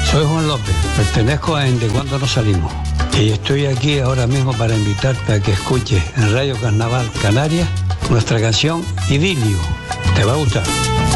Soy Juan López, pertenezco a En De Cuando Nos Salimos y estoy aquí ahora mismo para invitarte a que escuches en Radio Carnaval Canarias nuestra canción Idilio. Te va a gustar.